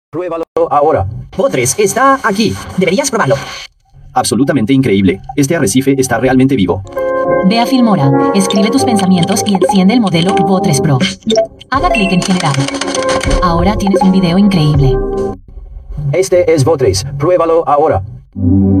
Pruébalo ahora. Botres está aquí. Deberías probarlo. Absolutamente increíble. Este arrecife está realmente vivo. Ve a Filmora, escribe tus pensamientos y enciende el modelo Botres Pro. Haga clic en generar. Ahora tienes un video increíble. Este es Botres. Pruébalo ahora.